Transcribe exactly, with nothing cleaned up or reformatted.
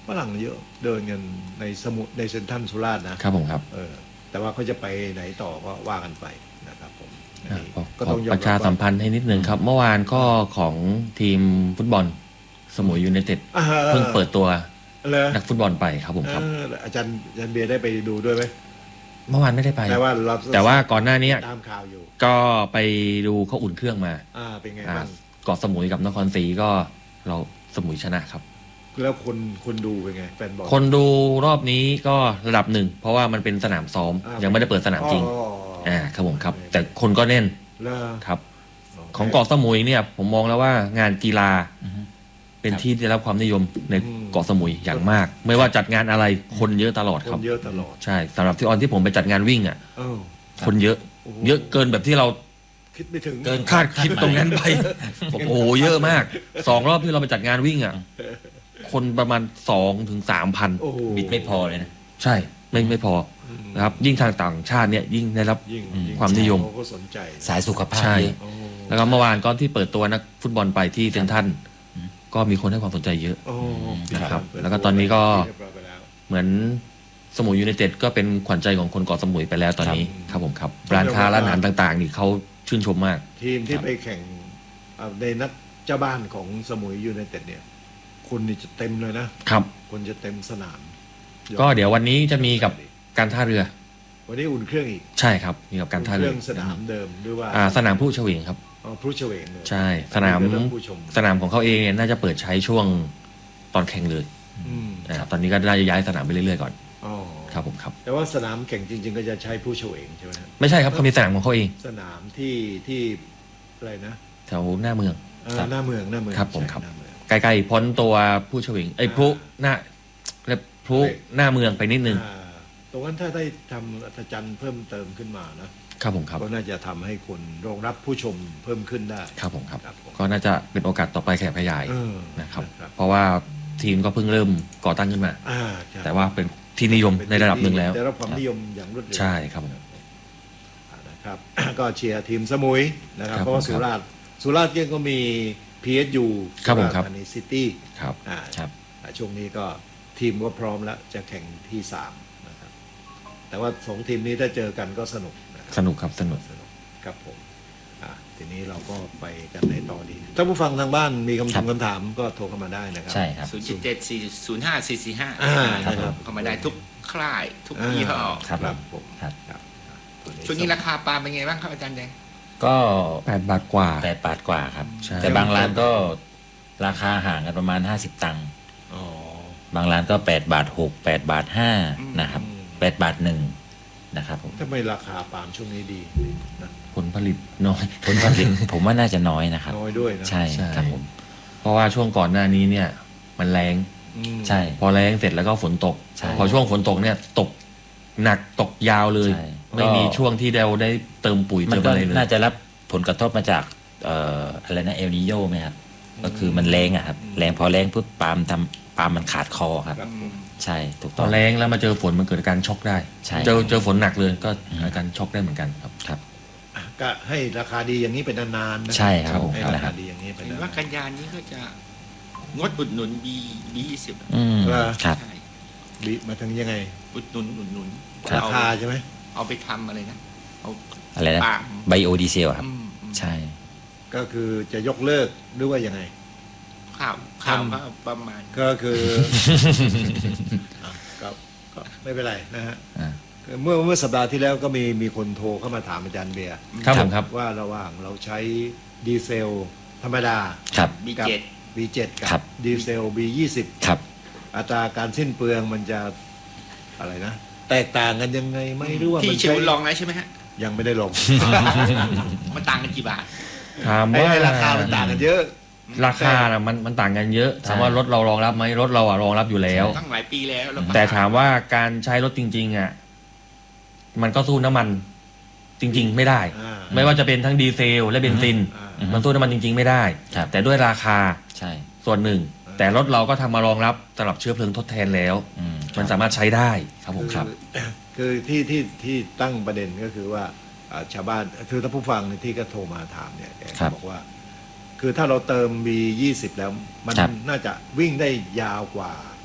ฝรั่งเยอะเดินกันในสมุทรในเซ็นทรัลสุราษฎร์นะครับผมครับเออแต่ว่าเขาจะไปไหนต่อก็ว่ากันไปนะครับผมก็ต้องประชาสัมพันธ์ให้นิดนึงครับเมื่อวานก็ของทีมฟุตบอลสมุยยูไนเต็ดเพิ่งเปิดตัวนักฟุตบอลไปครับผมครับอาจารย์อาจารย์เบียร์ได้ไปดูด้วยไหมเมื่อวานไม่ได้ไปแต่ว่าแต่ว่าก่อนหน้านี้ตามข่าวอยู่ก็ไปดูเขาอุ่นเครื่องมาอ่าเป็นไงบ้างเกาะสมุยกับนครศรีก็เราสมุยชนะครับแล้วคนคนดูเป็นไงแฟนบอลคนดูรอบนี้ก็ระดับหนึ่งเพราะว่ามันเป็นสนามซ้อมยังไม่ได้เปิดสนามจริงอ่าครับผมครับแต่คนก็แน่นครับของเกาะสมุยเนี่ยผมมองแล้วว่างานกีฬาเป็นที่ได้รับความนิยมในเกาะสมุยอย่างมากไม่ว่าจัดงานอะไรคนเยอะตลอดครับเยอะตลอดใช่สำหรับที่ออนที่ผมไปจัดงานวิ่งอ่ะคนเยอะเยอะเกินแบบที่เราคิดไม่ถึงเกินคาดคิดตรงนั้นไปโอ้โหเยอะมากสองรอบที่เราไปจัดงานวิ่งอ่ะคนประมาณสองถึงสามพันบิดไม่พอเลยนะใช่ไม่ไม่พอนะครับยิ่งทางต่างชาติเนี่ยยิ่งได้รับความนิยมสายสุขภาพใช่แล้วก็เมื่อวานก็ที่เปิดตัวนักฟุตบอลไปที่เซ็นทรัลก็มีคนให้ความสนใจเยอะนะครับแล้วก็ตอนนี้ก็เหมือนสมุยยูไนเต็ดก็เป็นขวัญใจของคนเกาะสมุยไปแล้วตอนนี้ครับผมครับร้านค้าร้านอาหารต่างๆนี่เขาชื่นชมมากทีมที่ไปแข่งในนัดเจ้าบ้านของสมุยยูไนเต็ดเนี่ยคนนี่จะเต็มเลยนะครับคนจะเต็มสนามก็เดี๋ยววันนี้จะมีกับการท่าเรือวันนี้อุ่นเครื่องอีกใช่ครับมีกับการท่าเรือสนามเดิมหรือว่าสนามผู้เฉวงครับอ๋อผู้เฉวงใช่สนามสนามของเขาเองเนี่ยน่าจะเปิดใช้ช่วงตอนแข่งเลยตอนนี้ก็ได้ย้ายสนามไปเรื่อยๆก่อนครับผมครับแต่ว่าสนามแข่งจริงๆก็จะใช้ผู้เฉวงใช่ไหมไม่ใช่ครับเขามีสนามของเขาเองสนามที่ที่อะไรนะแถวหน้าเมืองหน้าเมืองหน้าเมืองครับผมครับใกล้ๆพ้นตัวผู้เฉวงไอ้ผู้หน้าเรียกผู้หน้าเมืองไปนิดนึงตรงนั้นถ้าได้ทำอัศจรรย์เพิ่มเติมขึ้นมานะครับผมครับก็น่าจะทำให้คนรองรับผู้ชมเพิ่มขึ้นได้ครับผมครับก็น่าจะเป็นโอกาสต่อไปแข่งขยายนะครับเพราะว่าทีมก็เพิ่งเริ่มก่อตั้งขึ้นมาแต่ว่าเป็นที่นิยมในระดับหนึ่งแล้วได้รับความนิยมอย่างรวดเร็วใช่ครับนะครับก็เชียร์ทีมสมุยนะครับเพราะว่าสุราษฎร์สุราษฎร์ก็มี พี เอส ยูครับผมครับในซิตี้ครับครับช่วงนี้ก็ทีมก็พร้อมแล้วจะแข่งที่สามนะครับแต่ว่าสองทีมนี้ถ้าเจอกันก็สนุกสนุกครับสนุกสนุกครับผมทีนี้เราก็ไปกันในต่อดีถ้าผู้ฟังทางบ้านมีคำถามคำถามก็โทรเข้ามาได้นะครับใช่ครับศูนย์เจ็ดเจ็ดสี่ศูนย์ห้าสี่สี่ห้าเข้ามาได้ทุกค่ายทุกยี่ห้อครับผมครับช่วงนี้ราคาปลาเป็นไงบ้างครับอาจารย์แดงก็แปดบาทกว่าแปดบาทกว่าครับแต่บางร้านก็ราคาห่างกันประมาณห้าสิบตังค์บางร้านก็แปดบาทหกแปดบาทห้านะครับแปดบาทหนึ่งนะครับผมทำไมราคาปาล์มช่วงนี้ดีนะผลผลิตน้อยผลผลิตผมว่าน่าจะน้อยนะครับน้อยด้วยนะใช่ครับผมเพราะว่าช่วงก่อนหน้านี้เนี่ยมันแรงใช่พอแรงเสร็จแล้วก็ฝนตกพอช่วงฝนตกเนี่ยตกหนักตกยาวเลยไม่มีช่วงที่เราได้เติมปุ๋ยเติมอะไรเลยน่าจะรับผลกระทบมาจากเอ่ออะไรนะเอลนิโยไหมครับก็คือมันแรงอ่ะครับแรงพอแรงปุ๊บปาล์มทำปาล์มมันขาดคอครับใช่ถูกต้องพอแรงแล้วมาเจอฝนมันเกิดการช็อกได้เจอเจอฝนหนักเลยก็อาการช็อกได้เหมือนกันครับครับก็ให้ราคาดีอย่างนี้เป็นนานๆนะใช่ครับให้ราคาดีอย่างนี้เป็นนานๆว่ากันยานี้ก็จะงดอุดหนุนบีบียี่สิบครับบีมาถึงยังไงอุดหนุนอุดหนุนราคาใช่ไหมเอาไปทำอะไรนะเอาอะไรนะไบโอดีเซลครับใช่ก็คือจะยกเลิกหรือว่ายังไงข่าวข่าวก็ประมาณก็คือก็ไม่เป็นไรนะฮะเมื่อเมื่อสัปดาห์ที่แล้วก็มีมีคนโทรเข้ามาถามอาจารย์เบียร์ครับผมครับว่าระหว่างเราใช้ดีเซลธรรมดาครับบี เจ็ดบี เจ็ด กับดีเซล บี ยี่สิบครับอัตราการสิ้นเปลืองมันจะอะไรนะแตกต่างกันยังไงไม่รู้ว่าที่เชลลองแล้วใช่ไหมฮะยังไม่ได้ลงมันต่างกันกี่บาทถามว่าราคามันต่างกันเยอะราคาน่ะมันมันต่างกันเยอะถามว่ารถเรารองรับไหมรถเราอะรองรับอยู่แล้วตั้งหลายปีแล้วแต่ถามว่าการใช้รถจริงๆอ่ะมันก็สู้น้ำมันจริงๆไม่ได้ไม่ว่าจะเป็นทั้งดีเซลและเบนซินมันสู้น้ำมันจริงๆไม่ได้แต่ด้วยราคาใช่ส่วนหนึ่งแต่รถเราก็ทำมารองรับสำหรับเชื้อเพลิงทดแทนแล้วมันสามารถใช้ได้ครับผมครับคือที่ที่ที่ตั้งประเด็นก็คือว่าชาวบ้านคือถ้าผู้ฟังที่ก็โทรมาถามเนี่ยบอกว่าคือถ้าเราเติม บี ยี่สิบ แล้วมันน่าจะวิ่งได้ยาวกว่า